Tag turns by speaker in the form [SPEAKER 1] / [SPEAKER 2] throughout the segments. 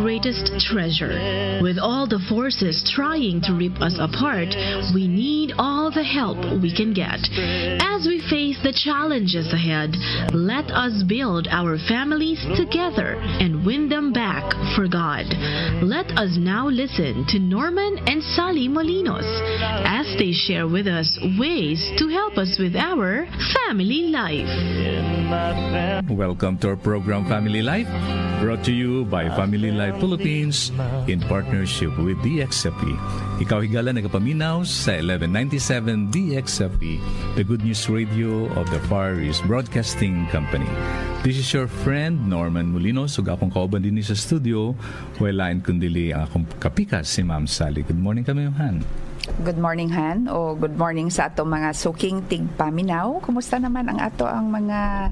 [SPEAKER 1] greatest treasure. With all the forces trying to rip us apart, we need all the help we can get. As we face the challenges ahead, let us build our families together and win them back for God. Let us now listen to Norman and Sally Molinos as they share with us ways to help us with our family life.
[SPEAKER 2] Welcome to our program Family Life, brought to you by Family Life Philippines in partnership with DXFE. Ikaw higala nagapaminaw sa 1197 DXFE, the Good News Radio of the Far East Broadcasting Company. This is your friend Norman Molinos, ug akong kauban din sa studio, walain kundili ang akong kapikas si Ma'am Sally. Good morning kami, Han.
[SPEAKER 3] Good morning, Han, o good morning sa ato mga suking tigpaminaw. Kumusta naman ang ato ang mga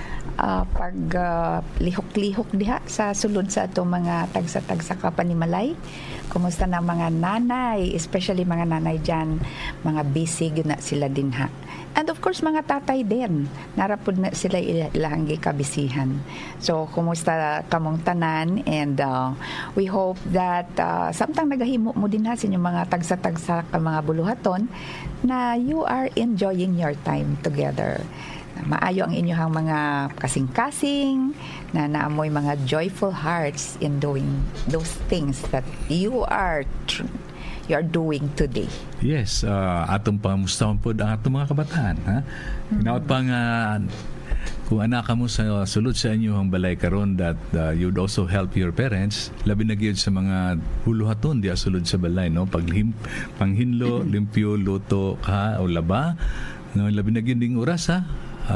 [SPEAKER 3] paglihok-lihok diha sa sulod sa ato mga tagsa-tagsa kapanimalay? Kumusta na mga nanay, especially mga nanay dyan, mga busy yun na sila din ha. And of course, mga tatay din. Narapod na sila ilang kabisihan. So, kumusta kamong tanan? And we hope that samtang nagahimo mo din ha sa inyong mga tagsa-tagsa ka mga buluhaton na you are enjoying your time together. Maayo ang inyong mga kasing-kasing na naamoy mga joyful hearts in doing those things that you are doing today.
[SPEAKER 2] Yes, atong pamustahon po ang atong mga kabataan. Ha? Inaot pa nga, kung anak ka mo sa sulod sa inyo ang balay karon that you'd also help your parents, labi na gyud sa mga huluhaton di sulod sa balay, no? Panghinlo, limpyo, luto ka o laba, no? Labi na gyud ding oras ha.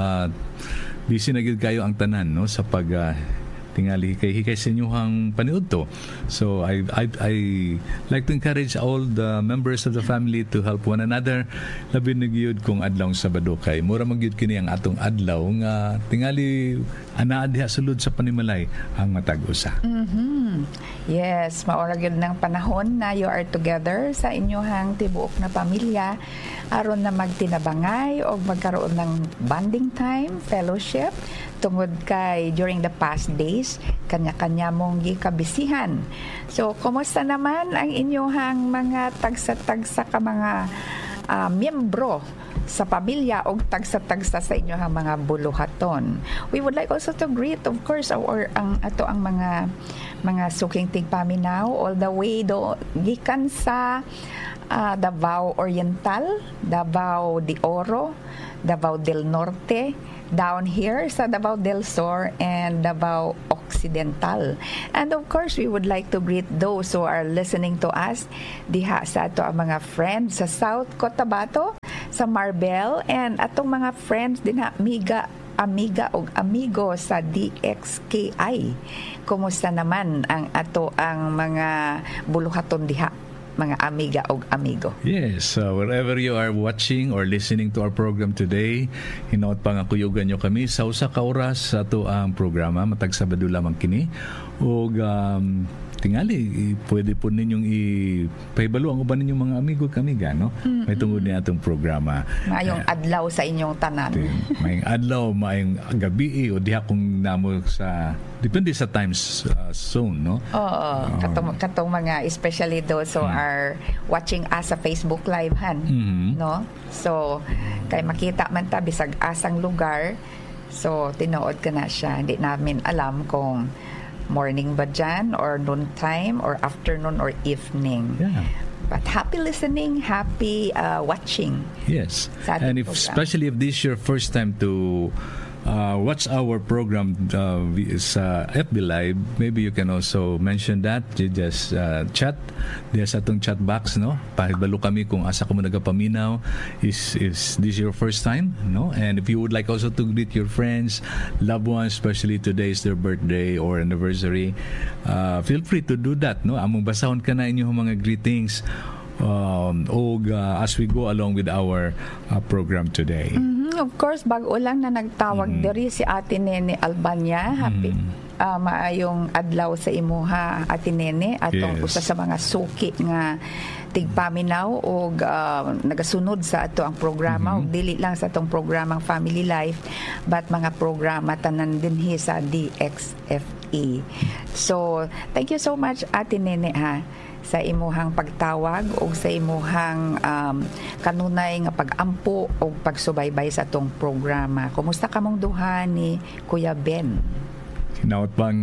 [SPEAKER 2] Busy na gyud kayo ang tanan, no, sa pag tingali hikay sa inyong paniud to. So I like to encourage all the members of the family to help one another. Labi na gyud kung adlaw Sabado kay mura magyud kini ang atong adlaw nga tingali anaa diha sulod sa panimalay ang matag usa.
[SPEAKER 3] Yes, maura gyud ng panahon na you are together sa inyong tibuok na pamilya aron na magtinabangay o magkaroon ng bonding time, fellowship tungod kay during the past days kanya-kanya mong gikabisihan. So, kumusta naman ang inyong mga tagsa-tagsa ka mga miyembro sa pamilya o tagsa-tagsa sa inyong mga buluhaton? We would like also to greet, of course, ang mga suking tigpaminaw all the way gikan sa Davao Oriental, Davao de Oro, Davao del Norte, down here sa Davao del Sur and Davao Occidental. And of course, we would like to greet those who are listening to us diha sa ato ang mga friends sa South Cotabato, sa Marbel, and atong mga friends din ha, amiga o amigo sa DXKI. Kumusta naman ang ato ang mga buluhaton diha, mga amiga o amigo?
[SPEAKER 2] Yes, wherever you are watching or listening to our program today, hinaot pa nga kuyugan nyo kami sa usa ka oras sa ato ang programa matag Sabado lamang kini. O tingali pwede po ninyong ipahibalo ang uban ninyong mga amigo kamiga, no? May tungod ni atong programa.
[SPEAKER 3] Mayong adlaw sa inyong tanan.
[SPEAKER 2] Mayong adlaw, mayong gabi o diha kung namo sa depende sa times zone, no?
[SPEAKER 3] Oo, katong mga especially those who are watching us sa Facebook Live no? So kay makita man ta bisag asang lugar, so tinuod ka na siya. Hindi namin alam kung morning ba dyan, or noon time, or afternoon, or evening.
[SPEAKER 2] Yeah.
[SPEAKER 3] But happy listening, happy watching.
[SPEAKER 2] Yes. And especially if this is your first time to watch our program sa FB Live, maybe you can also mention that. You just chat. There's atong chat box, no? Pahibalo kami kung asa ko mo nagapaminaw. Is this your first time, no? And if you would like also to greet your friends, loved ones, especially today is their birthday or anniversary, feel free to do that, no? Among basahon ka na inyong mga greetings as we go along with our program today.
[SPEAKER 3] Of course, bago lang na nagtawag diri si Ate Nene Albania. Happy maayong adlaw sa imuha, Ate Nene, atong
[SPEAKER 2] Yes.
[SPEAKER 3] usa sa mga suki nga tigpaminaw o nagasunod sa ato ang programa o dili lang sa atong programang Family Life but mga programa tanan dinhi sa DXFE. So, thank you so much, Ate Nene, ha, sa imuhang pagtawag o sa imuhang kanunay nga pagampo o pagsubaybay sa atong programa. Kumusta ka mong duha ni Kuya Ben?
[SPEAKER 2] Hinaot pang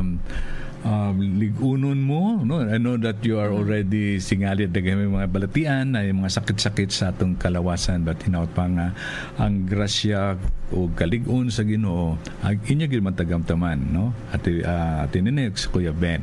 [SPEAKER 2] ligunon mo, no? I know that you are already singalit na may mga balatian na yung mga sakit-sakit sa atong kalawasan, but hinaot pang ang grasya o kaligon sa Ginoo ang inyo gid matagamtaman, no? Ate Nenex, Kuya Ben.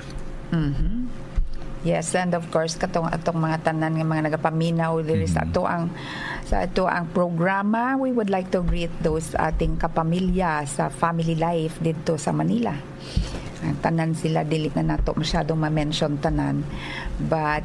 [SPEAKER 3] Yes, and of course atong mga tanan nga mga nagapaminaw diri sa ato ang programa. We would like to greet those ating kapamilya sa Family Life dito sa Manila. Ang tanan sila, dili na nato masyadong ma-mention tanan, but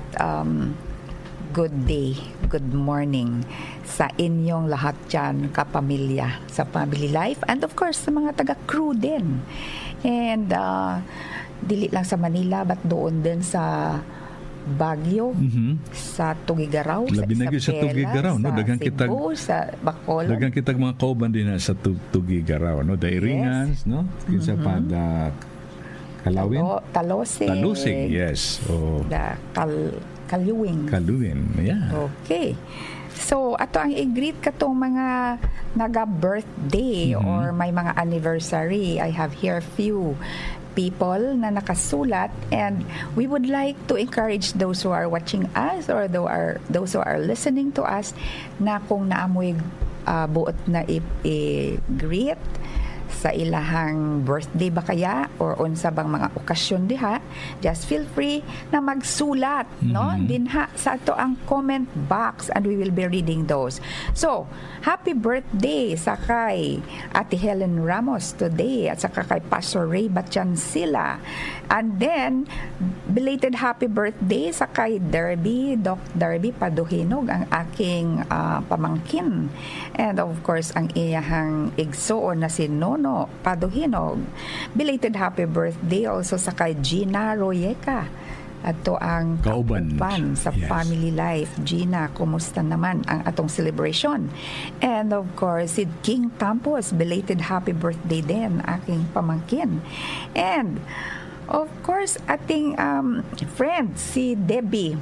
[SPEAKER 3] good day, good morning sa inyong lahat dyan, kapamilya sa Family Life, and of course sa mga taga-crew din. And dili lang sa Manila but doon din sa Baguio, sa Tugigaraw,
[SPEAKER 2] Labi na gyud sa Tugigaraw, no?
[SPEAKER 3] sa
[SPEAKER 2] Daghang kitag
[SPEAKER 3] Cebu, sa Bacolod.
[SPEAKER 2] daghang kitag mga kauban din na sa Tugigaraw, no? Dairingans, no? Kinsa pa da Kalawin?
[SPEAKER 3] Talosig.
[SPEAKER 2] Yes. Oh.
[SPEAKER 3] Da Kaluwing.
[SPEAKER 2] Kaluwin. Yeah.
[SPEAKER 3] Okay. So, ato ang i-greet katong mga naga-birthday or may mga anniversary. I have here few people na nakasulat, and we would like to encourage those who are watching us or those who are listening to us na kung naamoy buot na i-greet sa ilahang birthday ba kaya or unsa bang mga okasyon diha, just feel free na magsulat, no, dinha sa ato ang comment box, and we will be reading those. So, happy birthday sa kay Ate Helen Ramos today at saka kay Pastor Ray Batyansila, and then belated happy birthday sa kay Doc Derby Paduhinog, ang aking pamangkin, and of course ang iyahang igsoon na si Nono Paduhinog. Belated happy birthday also sa kay Gina Royeca. Ato ang kauban sa Family Life. Gina, kumusta naman ang atong celebration? And of course, si King Campos, belated happy birthday din, aking pamangkin. And of course, ating friend, si Debbie.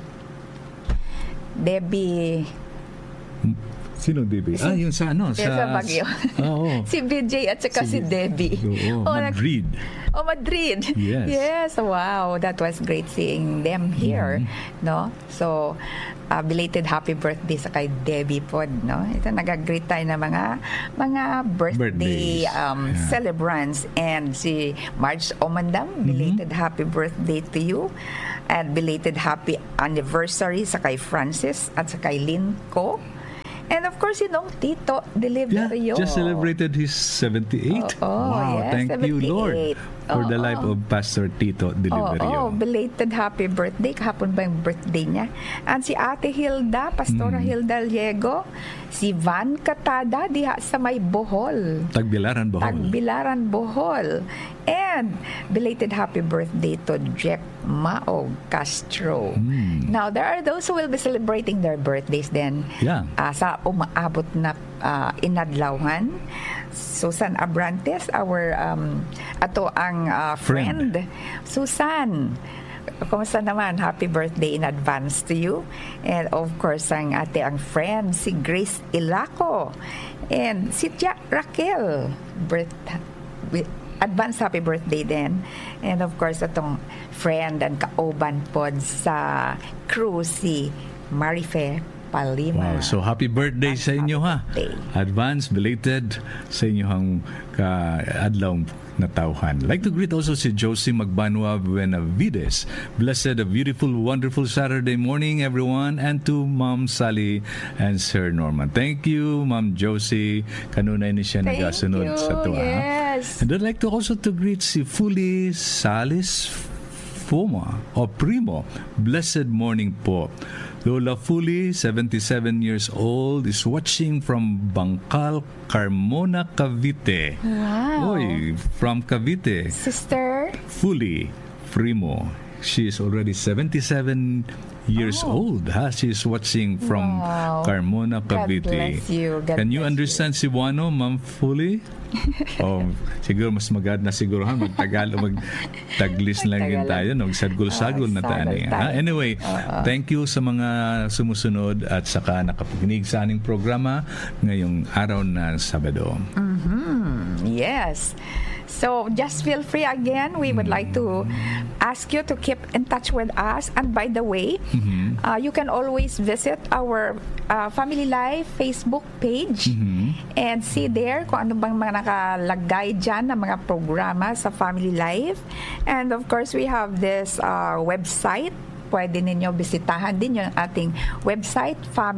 [SPEAKER 2] Sino Debbie? Yung sa ano?
[SPEAKER 3] Sa Baguio. Si BJ at saka si Debbie.
[SPEAKER 2] Madrid.
[SPEAKER 3] Madrid.
[SPEAKER 2] Yes.
[SPEAKER 3] Wow. That was great seeing them here. No? So, belated happy birthday sa kay Debbie pod, no? Ito nag-greet tayo na mga birthday celebrants, and si Marge Omandam, belated happy birthday to you, and belated happy anniversary sa kay Francis at sa kay Linco. And of course, Tito Deliverio.
[SPEAKER 2] Just celebrated his 78. Wow,
[SPEAKER 3] yes,
[SPEAKER 2] thank 78. You, Lord, for the life of Pastor Tito Deliverio.
[SPEAKER 3] Belated happy birthday. Kahapon ba yung birthday niya? And si Ate Hilda, Pastora Hilda Liego, si Van Katada, diha sa may Bohol.
[SPEAKER 2] Tagbilaran,
[SPEAKER 3] Bohol. And belated happy birthday to Jack Maog Castro. Now, there are those who will be celebrating their birthdays then. Sa umaabot na inadlawhan. Susan Abrantes, our ato ang friend. Susan, kumusta naman? Happy birthday in advance to you. And of course, ang friend, si Grace Ilaco. And si Tia Raquel. Advance happy birthday din. And of course, atong friend and kauban pod sa crew, si Marife Palima.
[SPEAKER 2] Wow, so happy birthday sa inyo, ha. Advance, belated sa inyong adlaw na tauhan. Like to greet also si Josie Magbanwa Benavides. Blessed, a beautiful, wonderful Saturday morning, everyone, and to Ma'am Sally and Sir Norman. Thank you, Ma'am Josie. Kanunay ni siya nagasunod sa tuwa.
[SPEAKER 3] Yes.
[SPEAKER 2] And I'd like to also to greet si Fuli Salis Primo. Blessed morning po. Lola Fuli, 77 years old, is watching from Bangkal, Carmona, Cavite.
[SPEAKER 3] Wow.
[SPEAKER 2] Oy, from Cavite.
[SPEAKER 3] Sister?
[SPEAKER 2] Fuli Primo. She is already 77 years old. She is watching from Carmona, Cavite.
[SPEAKER 3] God bless you.
[SPEAKER 2] Can you understand Cebuano, Ma'am Fuli? Siguro mas magad na siguro magtaglis lang yun tayo, sagol-sagol na tayo. Anyway, thank you sa mga sumusunod at saka nakapakinig sa ating programa ngayong araw na Sabado.
[SPEAKER 3] Yes. So just feel free again. We would like to ask you to keep in touch with us. And by the way, you can always visit our Family Life Facebook page and see there kung ano bang mga nakalagay dyan na mga programa sa Family Life. And of course, we have this website. Pwede ninyo bisitahan din yung ating website,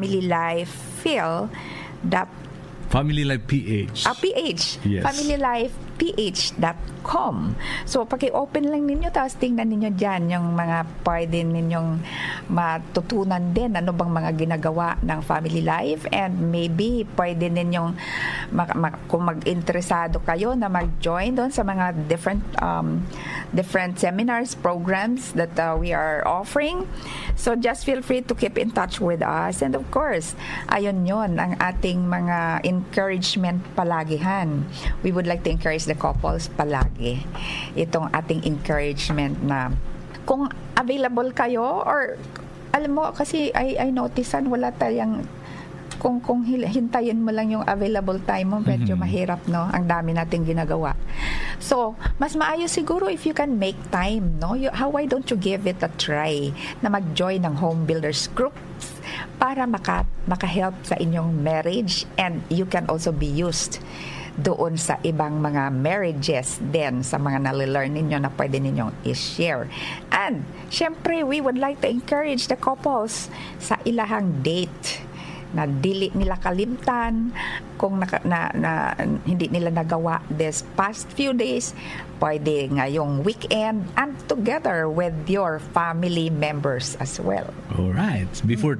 [SPEAKER 2] Family Life PH.
[SPEAKER 3] PH.
[SPEAKER 2] Yes.
[SPEAKER 3] FamilyLifePH.com. So, paki-open lang ninyo, tapos tingnan ninyo dyan yung mga pwede ninyong matutunan din, ano bang mga ginagawa ng Family Life, and maybe pwede ninyong kung mag-interesado kayo na mag-join doon sa mga different seminars, programs that we are offering. So, just feel free to keep in touch with us. And of course, ayun yon ang ating mga encouragement palagihan. We would like to encourage the couples palagi. Itong ating encouragement na kung available kayo, or alam mo, kasi I noticean wala tayong kung hintayin mo lang yung available time mo, medyo mahirap, no? Ang dami nating ginagawa. So, mas maayos siguro if you can make time, no? Why don't you give it a try na mag-join ng home builders groups para maka-help sa inyong marriage, and you can also be used doon sa ibang mga marriages din, sa mga nalilearn ninyo na pwede ninyong i-share. And, syempre, we would like to encourage the couples sa ilahang date na dili nila kalimtan kung hindi nila nagawa this past few days, pwede ngayong weekend, and together with your family members as well.
[SPEAKER 2] Alright. Before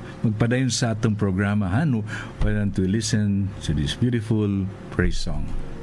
[SPEAKER 2] magpadayon sa atong programa, why don't we listen to this beautiful praise song.